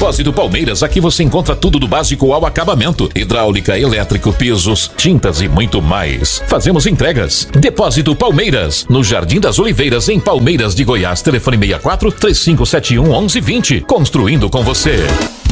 Depósito Palmeiras, aqui você encontra tudo do básico ao acabamento: hidráulica, elétrico, pisos, tintas e muito mais. Fazemos entregas. Depósito Palmeiras, no Jardim das Oliveiras, em Palmeiras de Goiás. Telefone 64 3571 1120. Construindo com você.